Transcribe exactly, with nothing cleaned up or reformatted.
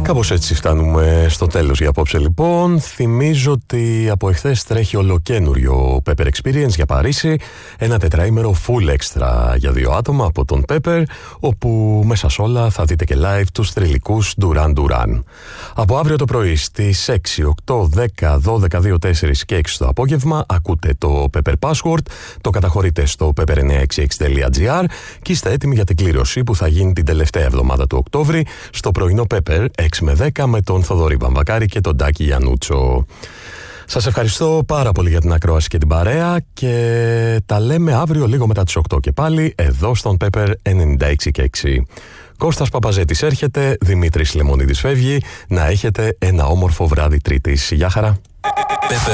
Κάπως έτσι φτάνουμε στο τέλος για απόψε λοιπόν. Θυμίζω ότι από εχθές τρέχει ολοκένουριο Pepper Experience για Παρίσι. Ένα τετραήμερο full extra για δύο άτομα από τον Pepper, όπου μέσα σ' όλα θα δείτε και live τους θρυλικούς Duran Duran. Από αύριο το πρωί στις έξι, οκτώ, δέκα, δώδεκα, δύο, τέσσερα και έξι το απόγευμα ακούτε το Pepper Password. Το καταχωρείτε στο pepper εννιακόσια εξήντα έξι τελεία gr και είστε έτοιμοι για την κλήρωση που θα γίνει την τελευταία εβδομάδα του Οκτώβρη στο πρωινό Pepper έξι με δέκα με τον Θοδωρή Βαμβακάρη και τον Τάκη Γιαννούτσο. Σας ευχαριστώ πάρα πολύ για την ακρόαση και την παρέα και τα λέμε αύριο λίγο μετά τις οκτώ και πάλι εδώ στον Pepper ενενήντα έξι και έξι. Κώστας Παπαζέτης έρχεται, Δημήτρης Λεμονίδης φεύγει. Να έχετε ένα όμορφο βράδυ Τρίτης. Γεια χαρά.